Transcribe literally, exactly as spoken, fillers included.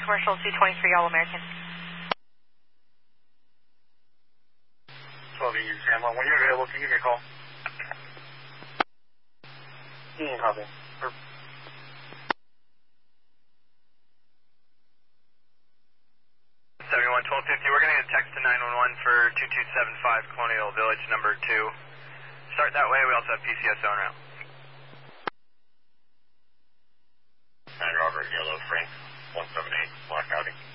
Commercial two twenty-three All American. twelve Union San Juan. When you're available, can you give me a call? Union copy. seventy-one twelve fifty, we're going to get a text to nine one one for two two seven five Colonial Village number two. Start that way, we also have P C S O en route. nine Robert, Yellow, Frank, one seven eight, Black County.